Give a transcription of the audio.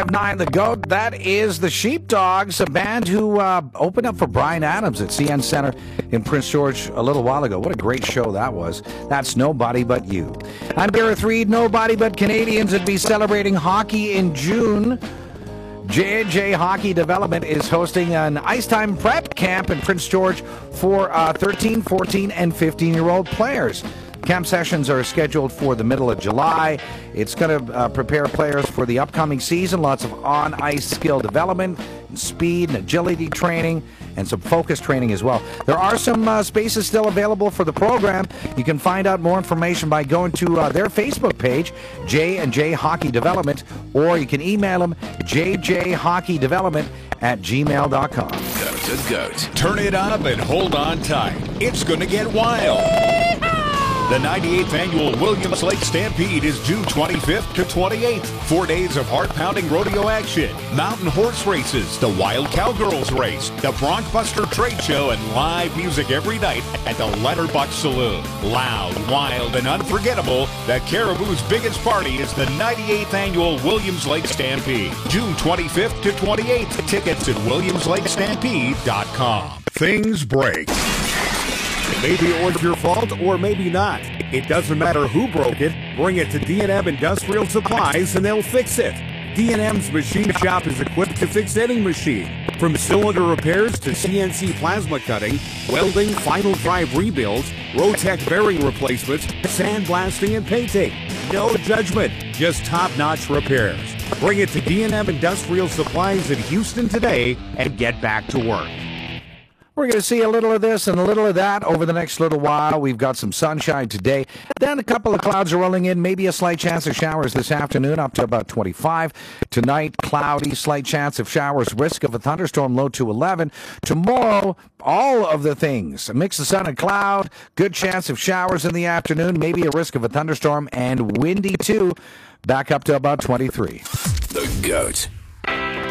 105.9 The Goat. That is the Sheepdogs, a band who opened up for Bryan Adams at CN Center in Prince George a little while ago. What a great show that was. That's Nobody But You. I'm Gareth Reed. Nobody but Canadians would be celebrating hockey in June. J&J Hockey Development is hosting an Icetime Prep Camp in Prince George for 13, 14, and 15-year-old players. Camp sessions are scheduled for the middle of July. It's going to prepare players for the upcoming season. Lots of on-ice skill development, speed and agility training, and some focus training as well. There are some spaces still available for the program. You can find out more information by going to their Facebook page, J&J Hockey Development, or you can email them, jjhockeydevelopment@gmail.com. Goat to goat. Turn it up and hold on tight. It's going to get wild. The 98th Annual Williams Lake Stampede is June 25th to 28th. 4 days of heart-pounding rodeo action, mountain horse races, the Wild Cowgirls race, the Broncbuster Trade Show, and live music every night at the Letterbuck Saloon. Loud, wild, and unforgettable, the Caribou's biggest party is the 98th Annual Williams Lake Stampede. June 25th to 28th. Tickets at WilliamsLakeStampede.com. Things break. Maybe it was your fault or maybe not. It doesn't matter who broke it. Bring it to D&M Industrial Supplies and they'll fix it. D&M's machine shop is equipped to fix any machine. From cylinder repairs to CNC plasma cutting, welding, final drive rebuilds, Rotec bearing replacements, sandblasting, and painting. No judgment, just top-notch repairs. Bring it to D&M Industrial Supplies in Houston today and get back to work. We're going to see a little of this and a little of that over the next little while. We've got some sunshine today. Then a couple of clouds are rolling in. Maybe a slight chance of showers this afternoon, up to about 25. Tonight, cloudy, slight chance of showers, risk of a thunderstorm, low to 11. Tomorrow, all of the things. A mix of sun and cloud, good chance of showers in the afternoon, maybe a risk of a thunderstorm, and windy too, back up to about 23. The Goat.